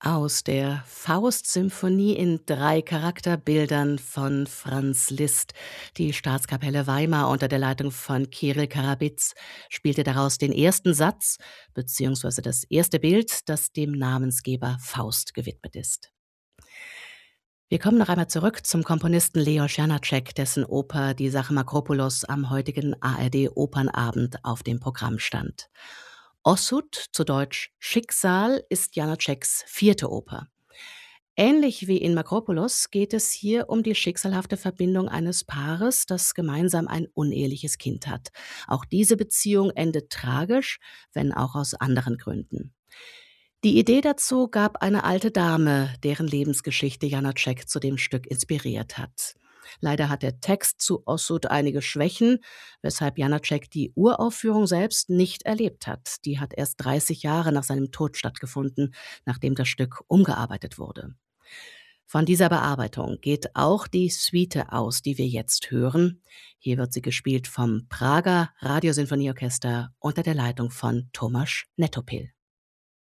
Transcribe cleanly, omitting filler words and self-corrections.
Aus der Faust-Symphonie in 3 Charakterbildern von Franz Liszt. Die Staatskapelle Weimar unter der Leitung von Kirill Karabitz spielte daraus den ersten Satz beziehungsweise das erste Bild, das dem Namensgeber Faust gewidmet ist. Wir kommen noch einmal zurück zum Komponisten Leos Janáček, dessen Oper Die Sache Makropulos am heutigen ARD-Opernabend auf dem Programm stand. Ossuth, zu Deutsch Schicksal, ist Janáčeks vierte Oper. Ähnlich wie in Makropulos geht es hier um die schicksalhafte Verbindung eines Paares, das gemeinsam ein uneheliches Kind hat. Auch diese Beziehung endet tragisch, wenn auch aus anderen Gründen. Die Idee dazu gab eine alte Dame, deren Lebensgeschichte Janáček zu dem Stück inspiriert hat. Leider hat der Text zu Ossuth einige Schwächen, weshalb Janáček die Uraufführung selbst nicht erlebt hat. Die hat erst 30 Jahre nach seinem Tod stattgefunden, nachdem das Stück umgearbeitet wurde. Von dieser Bearbeitung geht auch die Suite aus, die wir jetzt hören. Hier wird sie gespielt vom Prager Radiosinfonieorchester unter der Leitung von Tomasz Netopil.